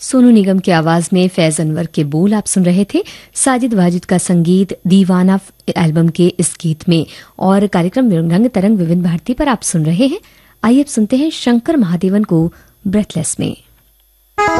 सोनू निगम की आवाज में फैज अनवर के बोल आप सुन रहे थे। साजिद वाजिद का संगीत दीवाना एल्बम के इस गीत में। और कार्यक्रम रंग तरंग विविध भारती पर आप सुन रहे हैं। आइए अब सुनते हैं शंकर महादेवन को ब्रेथलेस में।